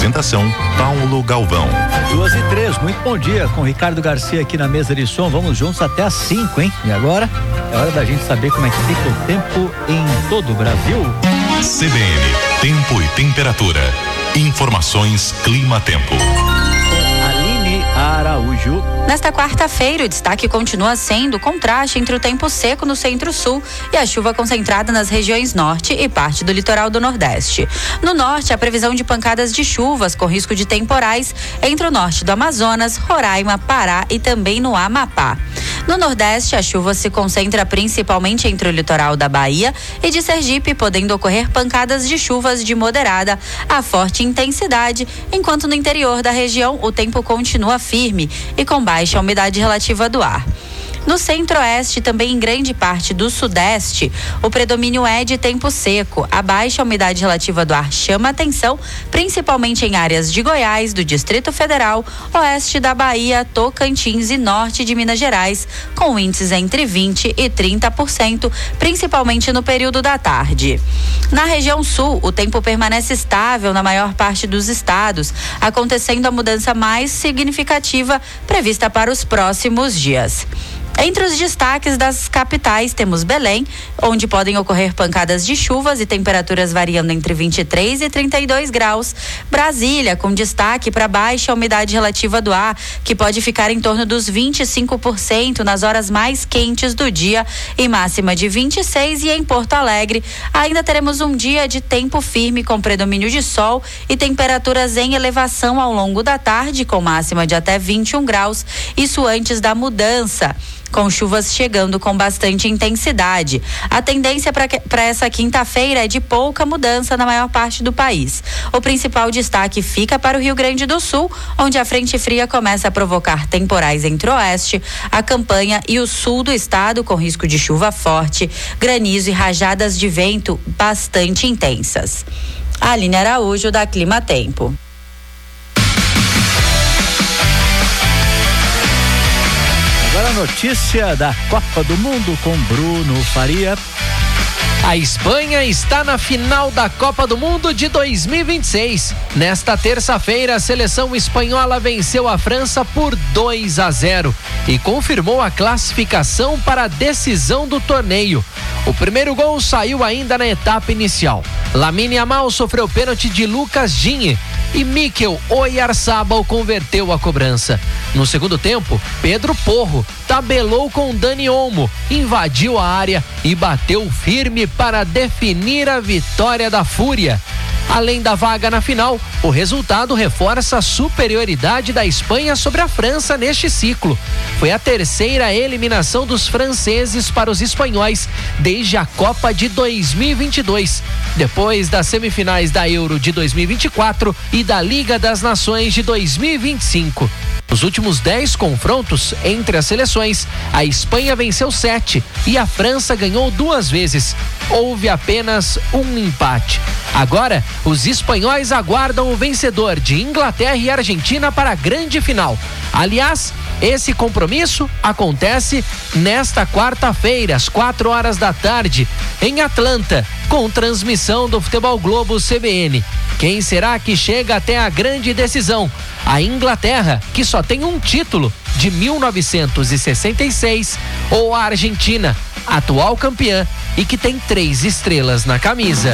Apresentação, Paulo Galvão. 2:03, muito bom dia, com Ricardo Garcia aqui na mesa de som. Vamos juntos até às 5, hein? E agora é hora da gente saber como é que fica o tempo em todo o Brasil. CBN, tempo e temperatura. Informações Clima-Tempo. Aline Araújo. Nesta quarta-feira, o destaque continua sendo o contraste entre o tempo seco no centro-sul e a chuva concentrada nas regiões norte e parte do litoral do nordeste. No norte, a previsão de pancadas de chuvas com risco de temporais entre o norte do Amazonas, Roraima, Pará e também no Amapá. No nordeste, a chuva se concentra principalmente entre o litoral da Bahia e de Sergipe, podendo ocorrer pancadas de chuvas de moderada a forte intensidade, enquanto no interior da região o tempo continua firme e com baixa umidade relativa do ar. No centro-oeste e também em grande parte do sudeste, o predomínio é de tempo seco. A baixa umidade relativa do ar chama atenção, principalmente em áreas de Goiás, do Distrito Federal, oeste da Bahia, Tocantins e norte de Minas Gerais, com índices entre 20% e 30%, principalmente no período da tarde. Na região sul, o tempo permanece estável na maior parte dos estados, acontecendo a mudança mais significativa prevista para os próximos dias. Entre os destaques das capitais, temos Belém, onde podem ocorrer pancadas de chuvas e temperaturas variando entre 23 e 32 graus. Brasília, com destaque para baixa umidade relativa do ar, que pode ficar em torno dos 25% nas horas mais quentes do dia e máxima de 26. E em Porto Alegre, ainda teremos um dia de tempo firme com predomínio de sol e temperaturas em elevação ao longo da tarde, com máxima de até 21 graus, isso antes da mudança, com chuvas chegando com bastante intensidade. A tendência para essa quinta-feira é de pouca mudança na maior parte do país. O principal destaque fica para o Rio Grande do Sul, onde a frente fria começa a provocar temporais entre o oeste, a campanha e o sul do estado, com risco de chuva forte, granizo e rajadas de vento bastante intensas. Aline Araújo, da Clima-Tempo. Agora a notícia da Copa do Mundo com Bruno Faria. A Espanha está na final da Copa do Mundo de 2026. Nesta terça-feira, a seleção espanhola venceu a França por 2-0 e confirmou a classificação para a decisão do torneio. O primeiro gol saiu ainda na etapa inicial. Lamine Yamal sofreu pênalti de Lucas Digne e Mikel Oyarzabal converteu a cobrança. No segundo tempo, Pedro Porro tabelou com Dani Olmo, invadiu a área e bateu firme para definir a vitória da Fúria. Além da vaga na final, o resultado reforça a superioridade da Espanha sobre a França neste ciclo. Foi a terceira eliminação dos franceses para os espanhóis desde a Copa de 2022, depois das semifinais da Euro de 2024 e da Liga das Nações de 2025. Nos últimos 10 confrontos entre as seleções, a Espanha venceu 7 e a França ganhou 2 vezes. Houve apenas um empate. Agora, os espanhóis aguardam o vencedor de Inglaterra e Argentina para a grande final. Aliás, esse compromisso acontece nesta quarta-feira, às 4 da tarde, em Atlanta, com transmissão do Futebol Globo CBN. Quem será que chega até a grande decisão? A Inglaterra, que só tem um título, de 1966, ou a Argentina, atual campeã e que tem 3 estrelas na camisa.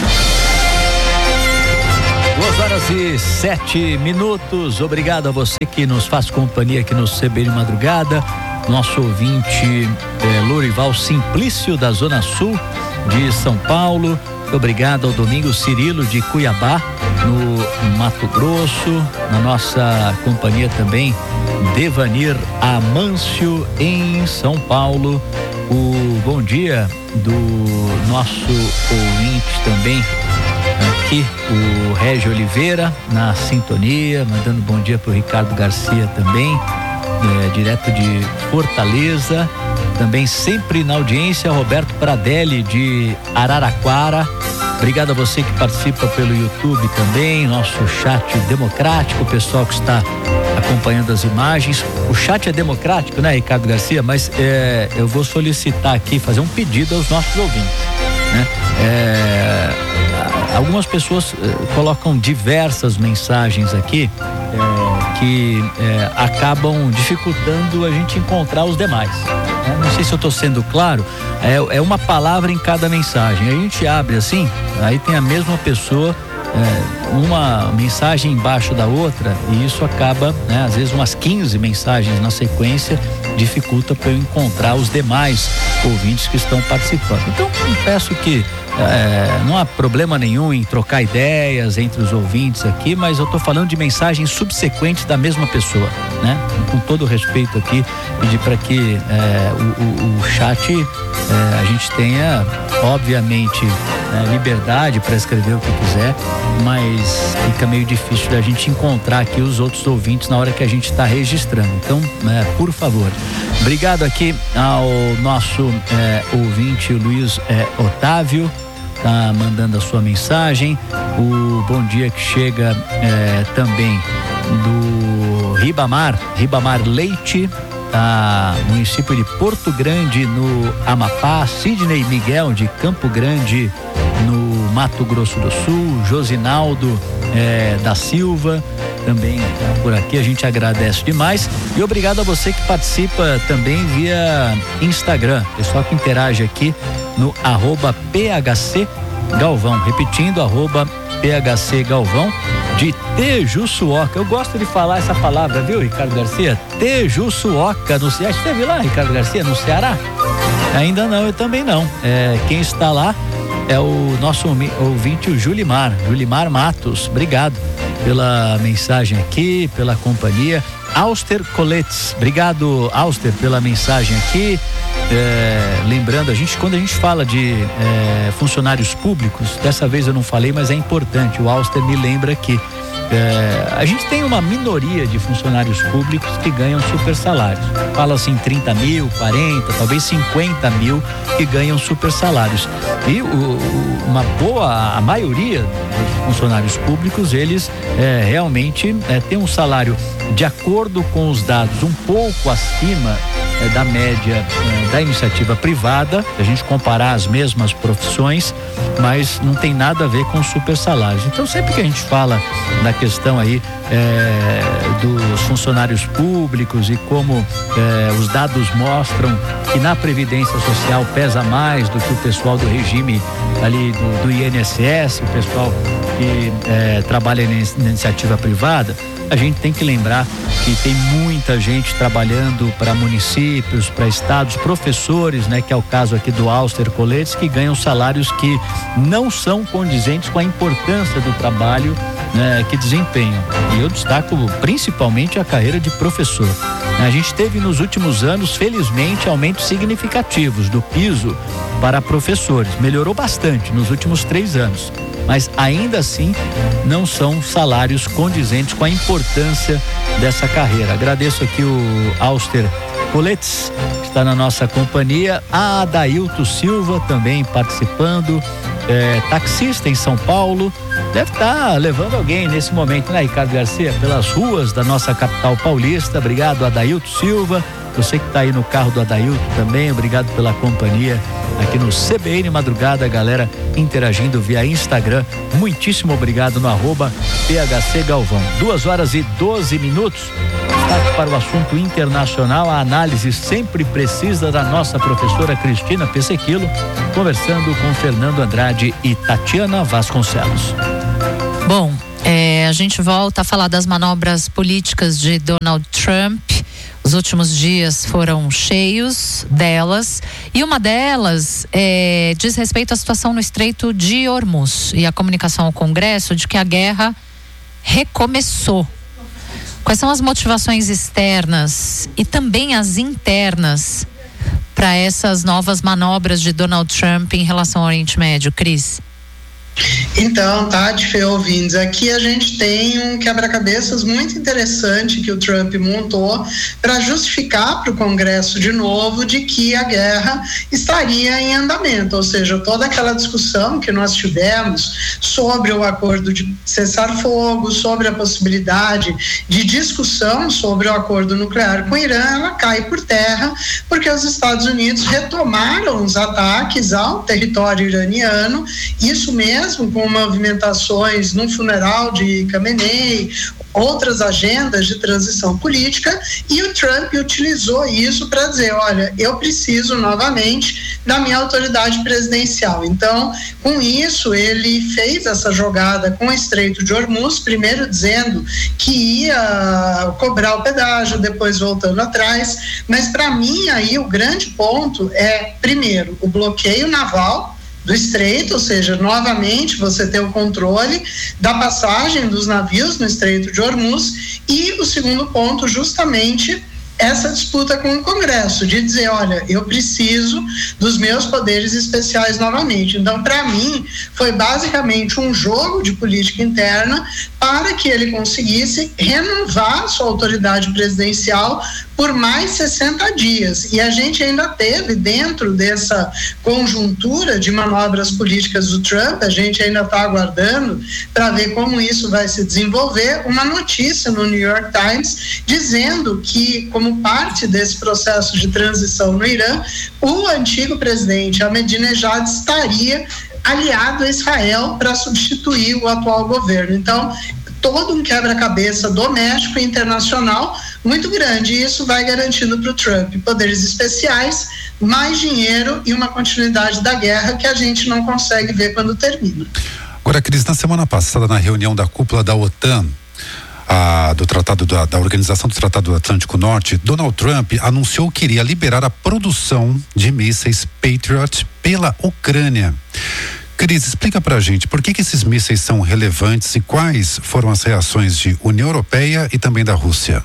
2:07. Obrigado a você que nos faz companhia aqui no CBN Madrugada. Nosso ouvinte Lorival Simplício, da Zona Sul de São Paulo. Obrigado ao Domingos Cirilo, de Cuiabá, no Mato Grosso. Na nossa companhia também Devanir Amâncio, em São Paulo. O bom dia do nosso ouvinte também aqui, o Régio Oliveira, na sintonia, mandando bom dia para o Ricardo Garcia também, direto de Fortaleza. Também sempre na audiência, Roberto Pradelli, de Araraquara. Obrigado a você que participa pelo YouTube também, nosso chat democrático, o pessoal que está acompanhando as imagens. O chat é democrático, né, Ricardo Garcia? Mas eu vou solicitar aqui, fazer um pedido aos nossos ouvintes, né? algumas pessoas colocam diversas mensagens aqui que acabam dificultando a gente encontrar os demais. Não sei se eu estou sendo claro, é uma palavra em cada mensagem. A gente abre assim, aí tem a mesma pessoa, uma mensagem embaixo da outra, e isso acaba, às vezes umas 15 mensagens na sequência, dificulta para eu encontrar os demais ouvintes que estão participando. Então, eu peço que não há problema nenhum em trocar ideias entre os ouvintes aqui, mas eu estou falando de mensagens subsequentes da mesma pessoa, né? Com todo o respeito aqui, pedir para que o chat a gente tenha, obviamente, liberdade para escrever o que quiser, mas fica meio difícil da gente encontrar aqui os outros ouvintes na hora que a gente está registrando. Então, por favor, obrigado aqui ao nosso ouvinte Luiz Otávio, tá mandando a sua mensagem. O bom dia que chega também do Ribamar Leite, município de Porto Grande, no Amapá. Sidney Miguel de Campo Grande, no Mato Grosso do Sul. Josinaldo da Silva também por aqui, a gente agradece demais. E obrigado a você que participa também via Instagram, pessoal que interage aqui no @PHC Galvão, repetindo, @PHC Galvão, de Tejuçuoca. Eu gosto de falar essa palavra, viu, Ricardo Garcia? Tejuçuoca, no Ceará. Esteve lá, Ricardo Garcia, no Ceará? Ainda não, eu também não. Quem está lá é o nosso ouvinte, o Julimar Matos. Obrigado pela mensagem aqui, pela companhia. Auster Coletes, obrigado, Auster, pela mensagem aqui. Lembrando, quando a gente fala de funcionários públicos, dessa vez eu não falei, mas é importante, o Auster me lembra que a gente tem uma minoria de funcionários públicos que ganham super salários. Fala assim 30 mil, 40, talvez 50 mil que ganham super salários. E a maioria dos funcionários públicos, eles realmente têm um salário de acordo com os dados um pouco acima da média da iniciativa privada, a gente comparar as mesmas profissões, mas não tem nada a ver com super salários. Então, sempre que a gente fala da questão aí dos funcionários públicos e como os dados mostram que na Previdência Social pesa mais do que o pessoal do regime ali do INSS, o pessoal que trabalha na iniciativa privada, a gente tem que lembrar que tem muita gente trabalhando para municípios, para estados, professores, né, que é o caso aqui do Auster Coletes, que ganham salários que não são condizentes com a importância do trabalho, né, que desempenham. E eu destaco principalmente a carreira de professor. A gente teve nos últimos anos, felizmente, aumentos significativos do piso para professores. Melhorou bastante nos últimos 3 anos. Mas ainda assim não são salários condizentes com a importância dessa carreira. Agradeço aqui o Auster Coletes, que está na nossa companhia, a Adailto Silva também participando, taxista em São Paulo, deve estar levando alguém nesse momento, né, Ricardo Garcia, pelas ruas da nossa capital paulista. Obrigado, Adailto Silva. Você que está aí no carro do Adailto também, obrigado pela companhia aqui no CBN Madrugada, a galera interagindo via Instagram. Muitíssimo obrigado no @PHC Galvão. 2h12. Destaque para o assunto internacional, a análise sempre precisa da nossa professora Cristina Pessequilo, conversando com Fernando Andrade e Tatiana Vasconcelos. Bom, a gente volta a falar das manobras políticas de Donald Trump. Os últimos dias foram cheios delas, e uma delas diz respeito à situação no Estreito de Hormuz e a comunicação ao Congresso de que a guerra recomeçou. Quais são as motivações externas e também as internas para essas novas manobras de Donald Trump em relação ao Oriente Médio, Cris? Então, Tati, Fê, ouvintes, aqui a gente tem um quebra-cabeças muito interessante que o Trump montou para justificar para o Congresso de novo de que a guerra estaria em andamento, ou seja, toda aquela discussão que nós tivemos sobre o acordo de cessar-fogo, sobre a possibilidade de discussão sobre o acordo nuclear com o Irã, ela cai por terra porque os Estados Unidos retomaram os ataques ao território iraniano, isso mesmo mesmo com movimentações no funeral de Khamenei, outras agendas de transição política, e o Trump utilizou isso para dizer, olha, eu preciso novamente da minha autoridade presidencial. Então, com isso, ele fez essa jogada com o Estreito de Hormuz, primeiro dizendo que ia cobrar o pedágio, depois voltando atrás, mas para mim aí o grande ponto é, primeiro, o bloqueio naval do Estreito, ou seja, novamente você ter o controle da passagem dos navios no Estreito de Hormuz, e o segundo ponto, justamente essa disputa com o Congresso, de dizer, olha, eu preciso dos meus poderes especiais novamente. Então, para mim, foi basicamente um jogo de política interna para que ele conseguisse renovar sua autoridade presidencial por mais 60 dias. E a gente ainda teve, dentro dessa conjuntura de manobras políticas do Trump, a gente ainda está aguardando para ver como isso vai se desenvolver, uma notícia no New York Times dizendo que, como parte desse processo de transição no Irã, o antigo presidente Ahmadinejad estaria aliado a Israel para substituir o atual governo. Então, todo um quebra-cabeça doméstico e internacional muito grande, e isso vai garantindo para o Trump poderes especiais, mais dinheiro e uma continuidade da guerra que a gente não consegue ver quando termina. Agora, Cris, na semana passada, na reunião da cúpula da OTAN, do tratado da Organização do Tratado do Atlântico Norte, Donald Trump anunciou que iria liberar a produção de mísseis Patriot pela Ucrânia. Cris, explica pra gente por que esses mísseis são relevantes e quais foram as reações de União Europeia e também da Rússia.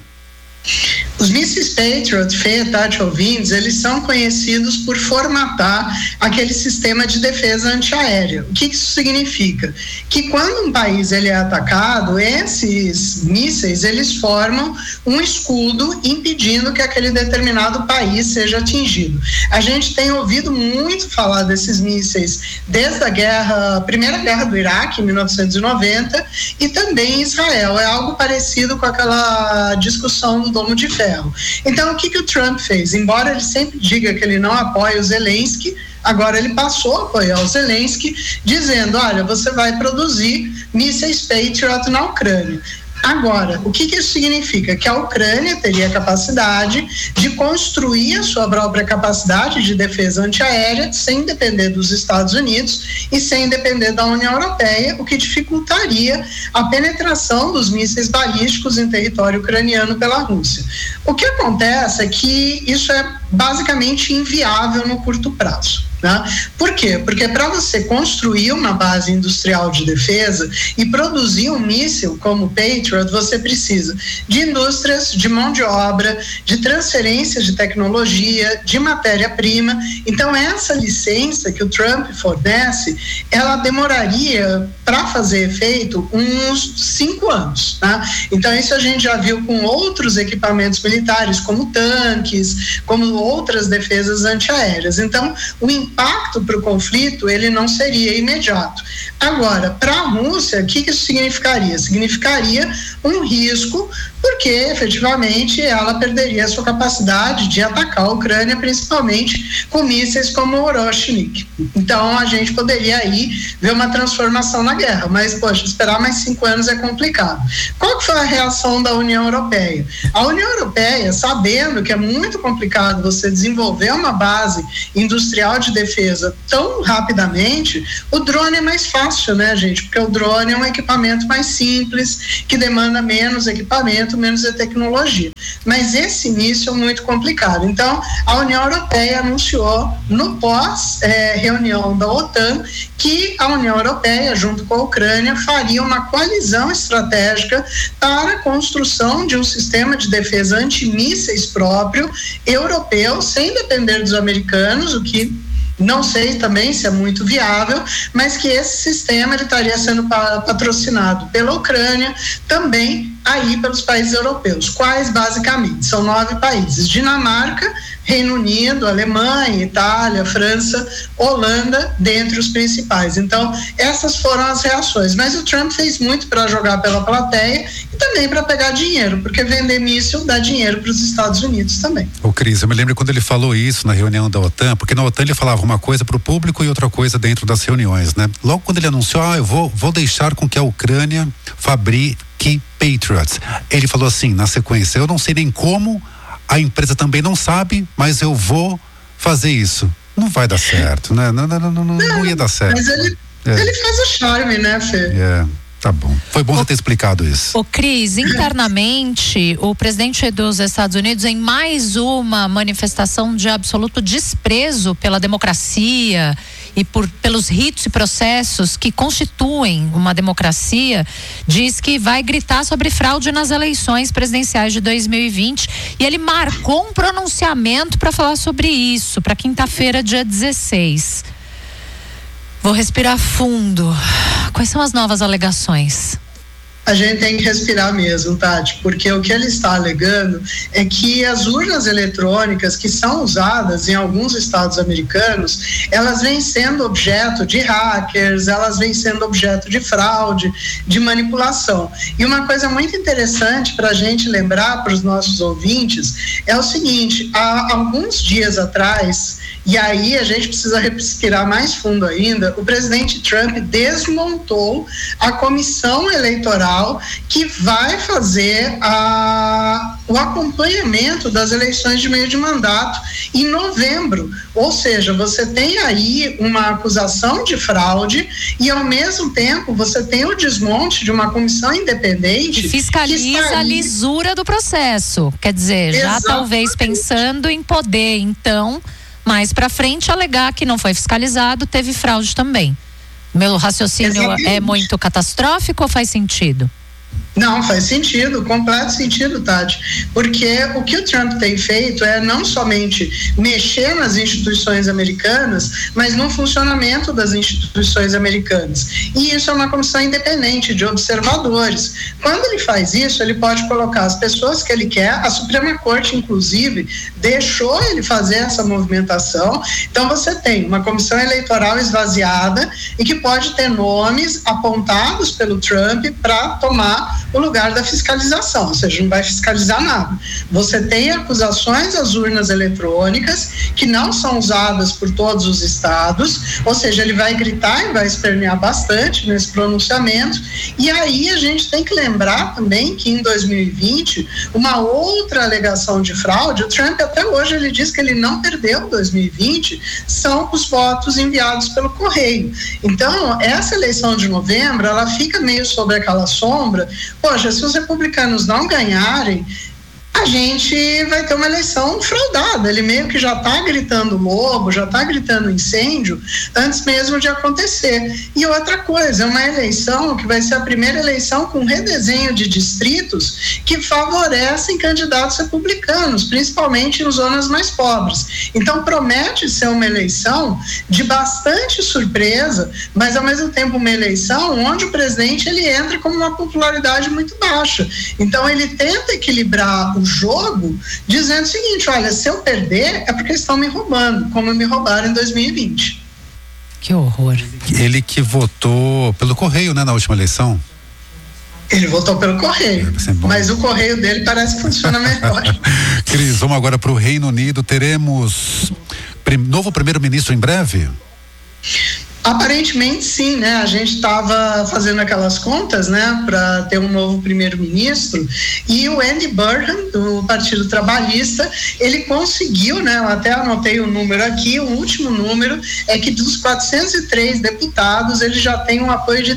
Os mísseis Patriot, Fê, Tati, ouvintes, eles são conhecidos por formatar aquele sistema de defesa antiaérea. O que isso significa? Que quando um país ele é atacado, esses mísseis, eles formam um escudo impedindo que aquele determinado país seja atingido. A gente tem ouvido muito falar desses mísseis desde a Primeira Guerra do Iraque, em 1990, e também em Israel. É algo parecido com aquela discussão do Domo de Ferro. Então, o que o Trump fez? Embora ele sempre diga que ele não apoia o Zelensky, agora ele passou a apoiar o Zelensky, dizendo, olha, você vai produzir mísseis Patriot na Ucrânia. Agora, o que isso significa? Que a Ucrânia teria capacidade de construir a sua própria capacidade de defesa antiaérea sem depender dos Estados Unidos e sem depender da União Europeia, o que dificultaria a penetração dos mísseis balísticos em território ucraniano pela Rússia. O que acontece é que isso é basicamente inviável no curto prazo. Por quê? Porque para você construir uma base industrial de defesa e produzir um míssil como o Patriot, você precisa de indústrias, de mão de obra, de transferência de tecnologia, de matéria-prima. Então, essa licença que o Trump fornece, ela demoraria para fazer efeito uns 5 anos. Então, isso a gente já viu com outros equipamentos militares, como tanques, como outras defesas antiaéreas. Então, o impacto para o conflito, ele não seria imediato. Agora, para a Rússia, o que isso significaria? Significaria um risco, porque efetivamente ela perderia a sua capacidade de atacar a Ucrânia, principalmente com mísseis como o Orochnik. Então, a gente poderia aí ver uma transformação na guerra, mas, poxa, esperar mais 5 anos é complicado. Qual que foi a reação da União Europeia? A União Europeia, sabendo que é muito complicado você desenvolver uma base industrial de defesa tão rapidamente, o drone é mais fácil, né, gente? Porque o drone é um equipamento mais simples, que demanda menos equipamento, menos tecnologia. Mas esse início é muito complicado. Então, a União Europeia anunciou no pós-reunião da OTAN que a União Europeia, junto com a Ucrânia, faria uma coalizão estratégica para a construção de um sistema de defesa antimísseis próprio, europeu, sem depender dos americanos, o que não sei também se é muito viável, mas que esse sistema ele estaria sendo patrocinado pela Ucrânia, também aí pelos países europeus. Quais, basicamente? São 9 países: Dinamarca, Reino Unido, Alemanha, Itália, França, Holanda, dentre os principais. Então, essas foram as reações. Mas o Trump fez muito para jogar pela plateia e também para pegar dinheiro, porque vender míssil dá dinheiro para os Estados Unidos também. Ô Cris, eu me lembro quando ele falou isso na reunião da OTAN, porque na OTAN ele falava uma coisa para o público e outra coisa dentro das reuniões, né? Logo quando ele anunciou, eu vou deixar com que a Ucrânia fabrique Patriots. Ele falou assim, na sequência, eu não sei nem como, a empresa também não sabe, mas eu vou fazer isso. Não vai dar certo, né? Não ia dar certo. Mas ele faz o charme, né, Fê? Tá bom. Foi bom você ter explicado isso. Cris, internamente, o presidente dos Estados Unidos, em mais uma manifestação de absoluto desprezo pela democracia e pelos ritos e processos que constituem uma democracia, diz que vai gritar sobre fraude nas eleições presidenciais de 2020. E ele marcou um pronunciamento para falar sobre isso, para quinta-feira, dia 16. Vou respirar fundo. Quais são as novas alegações? A gente tem que respirar mesmo, Tati, porque o que ele está alegando é que as urnas eletrônicas que são usadas em alguns estados americanos, elas vêm sendo objeto de hackers, elas vêm sendo objeto de fraude, de manipulação. E uma coisa muito interessante para a gente lembrar para os nossos ouvintes é o seguinte: há alguns dias atrás, e aí a gente precisa respirar mais fundo ainda, o presidente Trump desmontou a comissão eleitoral que vai fazer o acompanhamento das eleições de meio de mandato em novembro. Ou seja, você tem aí uma acusação de fraude e, ao mesmo tempo, você tem o desmonte de uma comissão independente que fiscaliza a lisura do processo. Quer dizer, já talvez pensando em poder, então, mais para frente, alegar que não foi fiscalizado, teve fraude também. Meu raciocínio é muito catastrófico ou faz sentido? Não, faz sentido, completo sentido, Tati, porque o que o Trump tem feito é não somente mexer nas instituições americanas, mas no funcionamento das instituições americanas. E isso é uma comissão independente de observadores. Quando ele faz isso, ele pode colocar as pessoas que ele quer. A Suprema Corte, inclusive, deixou ele fazer essa movimentação. Então você tem uma comissão eleitoral esvaziada e que pode ter nomes apontados pelo Trump para tomar o lugar da fiscalização, ou seja, não vai fiscalizar nada. Você tem acusações às urnas eletrônicas que não são usadas por todos os estados, ou seja, ele vai gritar e vai espernear bastante nesse pronunciamento. E aí a gente tem que lembrar também que em 2020, uma outra alegação de fraude, o Trump até hoje ele diz que ele não perdeu 2020, são os votos enviados pelo correio. Então, essa eleição de novembro, ela fica meio sobre aquela sombra. Poxa, se os republicanos não ganharem, a gente vai ter uma eleição fraudada. Ele meio que já está gritando lobo, já está gritando incêndio antes mesmo de acontecer. E outra coisa, é uma eleição que vai ser a primeira eleição com redesenho de distritos que favorecem candidatos republicanos, principalmente em zonas mais pobres. Então promete ser uma eleição de bastante surpresa, mas ao mesmo tempo uma eleição onde o presidente ele entra com uma popularidade muito baixa. Então ele tenta equilibrar o jogo, dizendo o seguinte: olha, se eu perder é porque estão me roubando, como me roubaram em 2020. Que horror. Ele que votou pelo correio, né, na última eleição? Ele votou pelo correio, mas o correio dele parece que funciona melhor. Cris, vamos agora para o Reino Unido. Teremos novo primeiro-ministro em breve? Aparentemente sim, né? A gente estava fazendo aquelas contas, né, para ter um novo primeiro-ministro, e o Andy Burnham, do Partido Trabalhista, ele conseguiu, né? Eu até anotei o número aqui, o último número é que dos 403 deputados, ele já tem um apoio de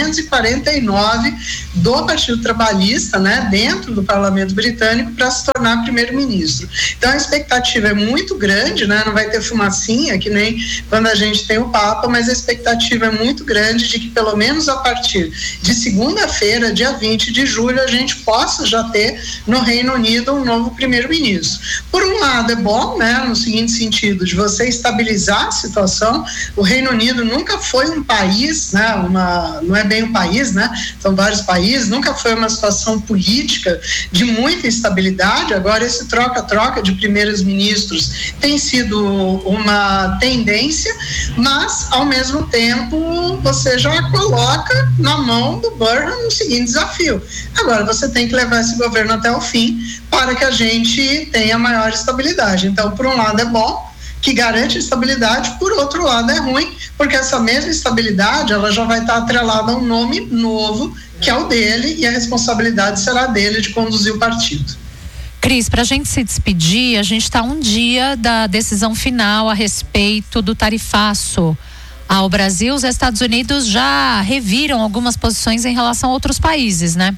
349 do Partido Trabalhista, né, dentro do Parlamento Britânico, para se tornar primeiro-ministro. Então a expectativa é muito grande, né? Não vai ter fumacinha, que nem quando a gente tem o Papa, mas a expectativa é muito grande de que pelo menos a partir de segunda-feira, dia 20 de julho, a gente possa já ter no Reino Unido um novo primeiro-ministro. Por um lado é bom, né, no seguinte sentido, de você estabilizar a situação. O Reino Unido nunca foi um país, né, não é bem um país, né, são vários países país, nunca foi uma situação política de muita instabilidade. Agora esse troca-troca de primeiros ministros tem sido uma tendência, mas ao mesmo tempo você já coloca na mão do Burnham o seguinte desafio: agora você tem que levar esse governo até o fim para que a gente tenha maior estabilidade. Então, por um lado é bom, que garante estabilidade, por outro lado é ruim, porque essa mesma estabilidade ela já vai estar atrelada a um nome novo, que é o dele, e a responsabilidade será dele de conduzir o partido. Cris, para a gente se despedir, a gente está um dia da decisão final a respeito do tarifaço ao Brasil. Os Estados Unidos já reviram algumas posições em relação a outros países, né?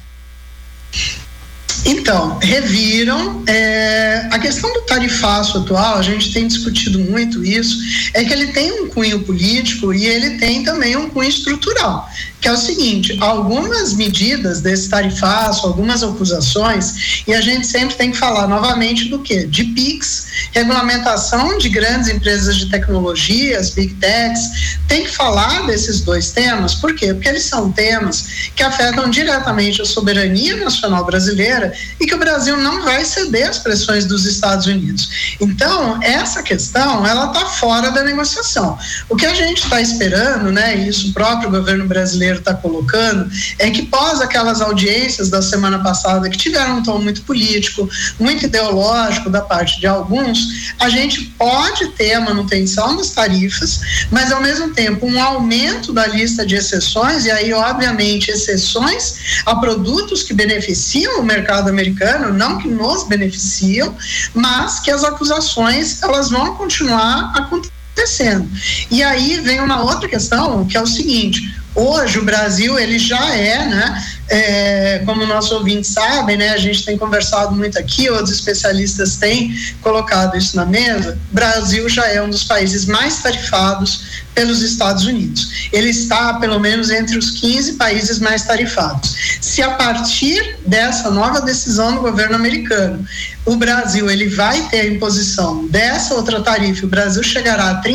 Então, reviram. A questão do tarifaço atual, a gente tem discutido muito isso, é que ele tem um cunho político e ele tem também um cunho estrutural, que é o seguinte: algumas medidas desse tarifaço, algumas acusações, e a gente sempre tem que falar novamente do quê? De PIX, regulamentação de grandes empresas de tecnologia, as Big Techs, tem que falar desses dois temas. Por quê? Porque eles são temas que afetam diretamente a soberania nacional brasileira e que o Brasil não vai ceder às pressões dos Estados Unidos. Então, essa questão, ela está fora da negociação. O que a gente está esperando, né, e isso o próprio governo brasileiro está colocando, é que pós aquelas audiências da semana passada que tiveram um tom muito político, muito ideológico da parte de alguns, a gente pode ter a manutenção das tarifas, mas ao mesmo tempo um aumento da lista de exceções, e aí obviamente exceções a produtos que beneficiam o mercado americano, não que nos beneficiam, mas que as acusações elas vão continuar acontecendo. E aí vem uma outra questão, que é o seguinte: hoje o Brasil ele já é, né, como nossos ouvintes sabem, né, a gente tem conversado muito aqui, outros especialistas têm colocado isso na mesa, o Brasil já é um dos países mais tarifados pelos Estados Unidos. Ele está, pelo menos, entre os 15 países mais tarifados. Se a partir dessa nova decisão do governo americano, o Brasil ele vai ter a imposição dessa outra tarifa, o Brasil chegará a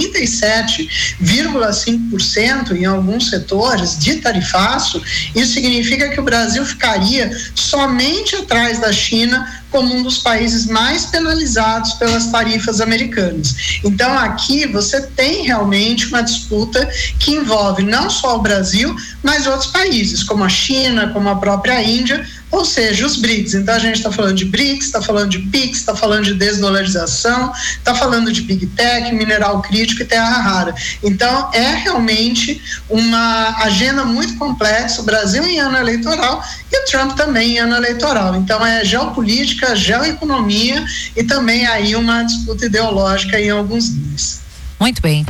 37,5% em alguns setores de tarifaço, isso significa que o Brasil ficaria somente atrás da China como um dos países mais penalizados pelas tarifas americanas. Então aqui você tem realmente uma disputa que envolve não só o Brasil, mas outros países, como a China, como a própria Índia, ou seja, os BRICS. Então a gente está falando de BRICS, está falando de PIX, está falando de desdolarização, está falando de Big Tech, mineral crítico e terra rara. Então é realmente uma agenda muito complexa, o Brasil em ano eleitoral e o Trump também em ano eleitoral. Então é geopolítica, geoeconomia e também aí uma disputa ideológica em alguns níveis. Muito bem.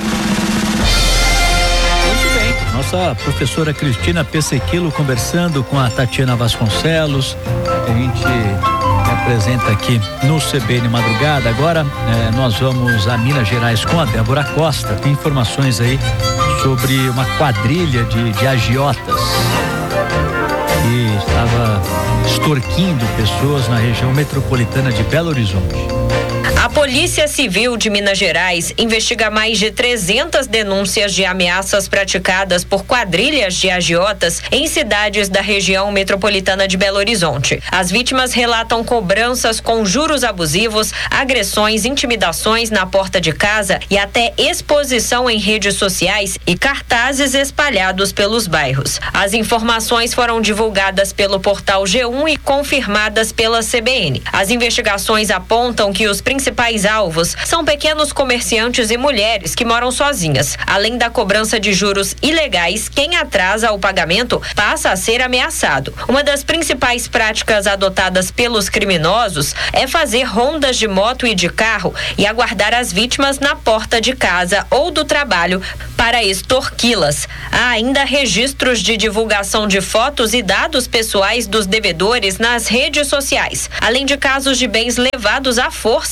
Nossa professora Cristina Pessequilo conversando com a Tatiana Vasconcelos, que a gente apresenta aqui no CBN Madrugada. Agora nós vamos a Minas Gerais com a Débora Costa. Tem informações aí sobre uma quadrilha de agiotas que estava extorquindo pessoas na região metropolitana de Belo Horizonte. A Polícia Civil de Minas Gerais investiga mais de 300 denúncias de ameaças praticadas por quadrilhas de agiotas em cidades da região metropolitana de Belo Horizonte. As vítimas relatam cobranças com juros abusivos, agressões, intimidações na porta de casa e até exposição em redes sociais e cartazes espalhados pelos bairros. As informações foram divulgadas pelo portal G1 e confirmadas pela CBN. As investigações apontam que os principais alvos são pequenos comerciantes e mulheres que moram sozinhas. Além da cobrança de juros ilegais, quem atrasa o pagamento passa a ser ameaçado. Uma das principais práticas adotadas pelos criminosos é fazer rondas de moto e de carro e aguardar as vítimas na porta de casa ou do trabalho para extorquí-las. Há ainda registros de divulgação de fotos e dados pessoais dos devedores nas redes sociais, além de casos de bens levados à força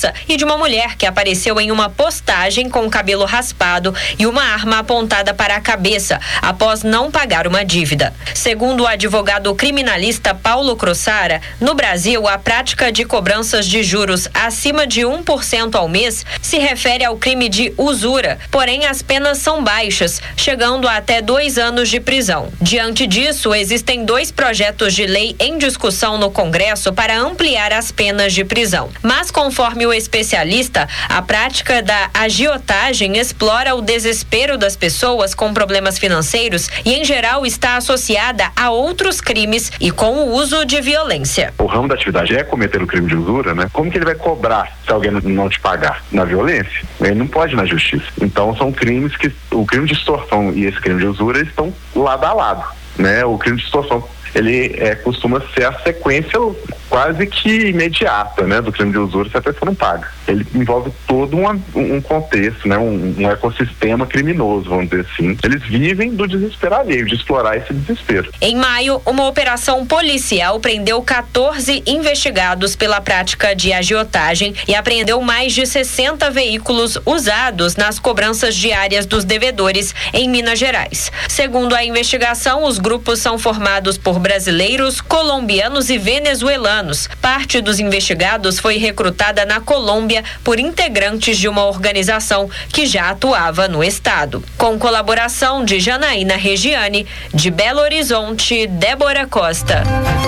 criança e de uma mulher que apareceu em uma postagem com o cabelo raspado e uma arma apontada para a cabeça após não pagar uma dívida. Segundo o advogado criminalista Paulo Crossara, no Brasil, a prática de cobranças de juros acima de 1% ao mês se refere ao crime de usura, porém as penas são baixas, chegando a até 2 anos de prisão. Diante disso, existem 2 projetos de lei em discussão no Congresso para ampliar as penas de prisão. Mas, conforme o especialista, a prática da agiotagem explora o desespero das pessoas com problemas financeiros e, em geral, está associada a outros crimes e com o uso de violência. O ramo da atividade é cometer o crime de usura, né? Como que ele vai cobrar se alguém não te pagar? Na violência? Ele não pode ir na justiça. Então, são crimes que o crime de extorsão e esse crime de usura estão lado a lado, né? O crime de extorsão, ele costuma ser a sequência quase que imediata, né, do crime de usura se a pessoa não paga. Ele envolve todo um contexto, né, um ecossistema criminoso, vamos dizer assim. Eles vivem do desespero alheio, de explorar esse desespero. Em maio, uma operação policial prendeu 14 investigados pela prática de agiotagem e apreendeu mais de 60 veículos usados nas cobranças diárias dos devedores em Minas Gerais. Segundo a investigação, os grupos são formados por brasileiros, colombianos e venezuelanos. Parte dos investigados foi recrutada na Colômbia por integrantes de uma organização que já atuava no estado. Com colaboração de Janaína Regiane, de Belo Horizonte, Débora Costa.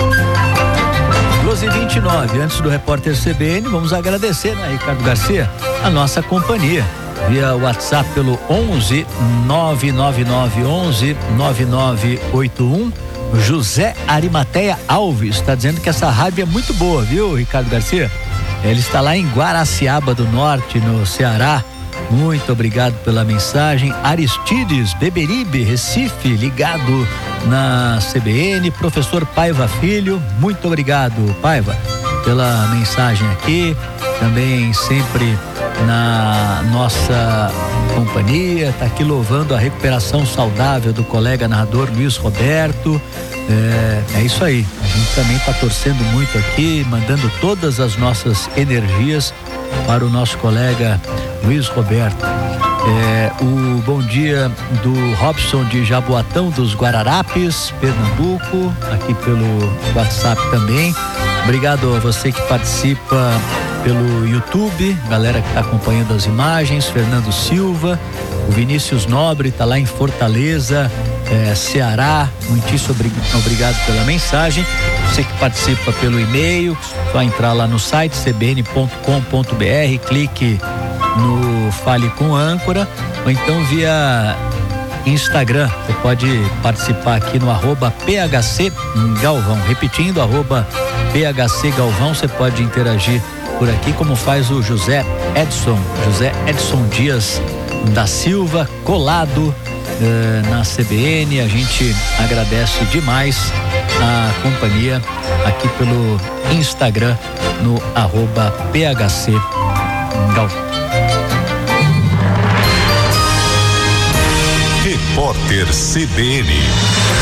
12h29, antes do repórter CBN, vamos agradecer, né, Ricardo Garcia, a nossa companhia. Via WhatsApp pelo 11 999 11 9981. José Arimateia Alves está dizendo que essa rádio é muito boa, viu, Ricardo Garcia? Ele está lá em Guaraciaba do Norte, no Ceará. Muito obrigado pela mensagem. Aristides Beberibe, Recife, ligado na CBN. Professor Paiva Filho, muito obrigado, Paiva, pela mensagem aqui. Também sempre na nossa companhia, está aqui louvando a recuperação saudável do colega narrador Luiz Roberto. É isso aí, a gente também está torcendo muito aqui, mandando todas as nossas energias para o nosso colega Luiz Roberto. O bom dia do Robson de Jaboatão dos Guararapes, Pernambuco, aqui pelo WhatsApp também. Obrigado a você que participa pelo YouTube, galera que está acompanhando as imagens, Fernando Silva, o Vinícius Nobre está lá em Fortaleza, Ceará, muitíssimo obrigado pela mensagem. Você que participa pelo e-mail, só entrar lá no site cbn.com.br, clique no Fale com Âncora, ou então via Instagram, você pode participar aqui no @PHC Galvão, repetindo, @PHC Galvão, você pode interagir por aqui, como faz o José Edson Dias da Silva, colado na CBN. A gente agradece demais a companhia aqui pelo Instagram no @PHC Galvão. Repórter CBN.